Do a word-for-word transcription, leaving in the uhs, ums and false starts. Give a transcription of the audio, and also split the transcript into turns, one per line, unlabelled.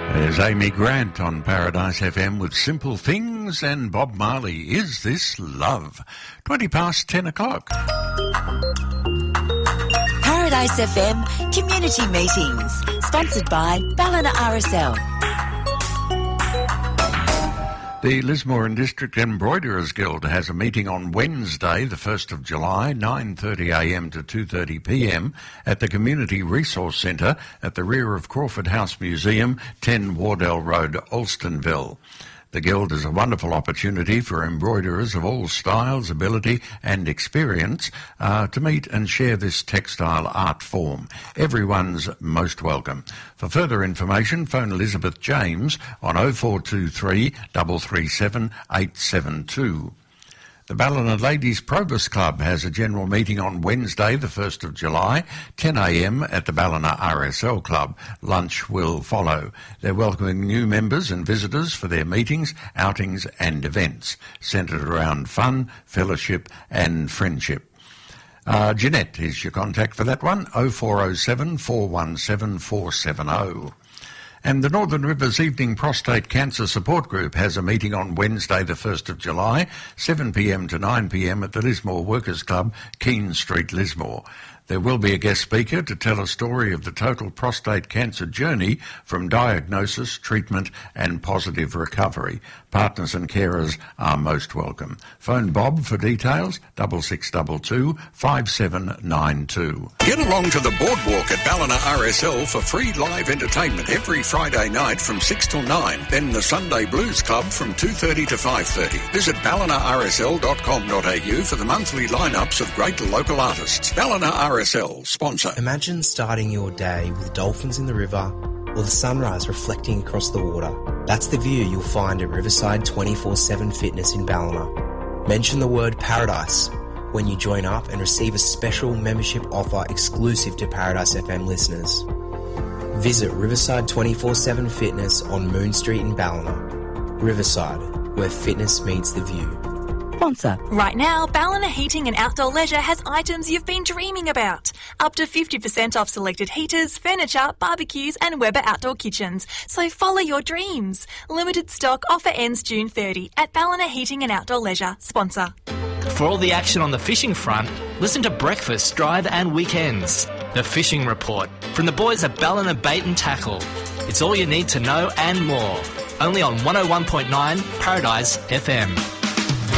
There's Amy Grant on Paradise F M with Simple Things and Bob Marley, Is This Love? twenty past ten o'clock.
Paradise F M Community Meetings, sponsored by Ballina R S L.
The Lismore and District Embroiderers Guild has a meeting on Wednesday, the first of July, nine thirty a m to two thirty p m at the Community Resource Centre at the rear of Crawford House Museum, ten Wardell Road, Alstonville. The Guild is a wonderful opportunity for embroiderers of all styles, ability and experience uh, to meet and share this textile art form. Everyone's most welcome. For further information, phone Elizabeth James on oh four two three, three three seven, eight seven two. The Ballina Ladies Probus Club has a general meeting on Wednesday, the first of July, ten a m at the Ballina R S L Club. Lunch will follow. They're welcoming new members and visitors for their meetings, outings and events, centred around fun, fellowship and friendship. Uh, Jeanette is your contact for that one, oh four oh seven, four one seven, four seven oh. And the Northern Rivers Evening Prostate Cancer Support Group has a meeting on Wednesday, the first of July, seven p m to nine p m at the Lismore Workers Club, Keene Street, Lismore. There will be a guest speaker to tell a story of the total prostate cancer journey from diagnosis, treatment and positive recovery. Partners and carers are most welcome. Phone Bob for details, six six two two, five seven nine two.
Get along to the boardwalk at Ballina R S L for free live entertainment every Friday night from six till nine. Then the Sunday Blues Club from two thirty to five thirty. Visit ballina r s l dot com dot a u for the monthly lineups of great local artists. Ballina R S L, sponsor.
Imagine starting your day with dolphins in the river or the sunrise reflecting across the water. That's the view you'll find at Riverside twenty-four seven Fitness in Ballina. Mention the word paradise when you join up and receive a special membership offer exclusive to Paradise F M listeners. Visit Riverside twenty-four seven Fitness on Moon Street in Ballina. Riverside, where fitness meets the view.
Sponsor.
Right now, Ballina Heating and Outdoor Leisure has items you've been dreaming about. Up to fifty percent off selected heaters, furniture, barbecues and Weber outdoor kitchens. So follow your dreams. Limited stock offer ends June thirtieth at Ballina Heating and Outdoor Leisure. Sponsor.
For all the action on the fishing front, listen to Breakfast, Drive and Weekends. The Fishing Report from the boys at Ballina Bait and Tackle. It's all you need to know and more. Only on one oh one point nine Paradise F M.